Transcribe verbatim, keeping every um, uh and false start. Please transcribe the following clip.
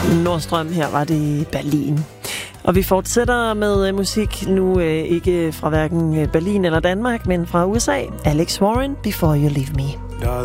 Nordstrøm, her var det Berlin. Og vi fortsætter med musik nu, øh, ikke fra hverken Berlin eller Danmark, men fra U S A. Alex Warren, Before You Leave Me.